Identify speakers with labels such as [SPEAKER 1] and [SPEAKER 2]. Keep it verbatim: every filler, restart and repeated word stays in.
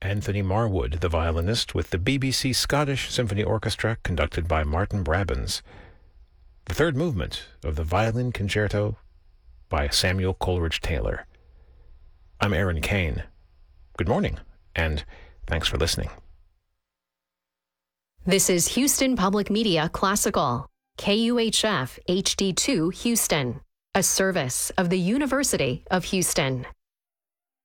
[SPEAKER 1] Anthony Marwood, the violinist with the B B C Scottish Symphony Orchestra, conducted by Martin Brabbins. The third movement of the Violin Concerto by Samuel Coleridge Taylor. I'm Aaron Kane. Good morning, and thanks for listening.
[SPEAKER 2] This is Houston Public Media Classical, K U H F H D two Houston, a service of the University of Houston.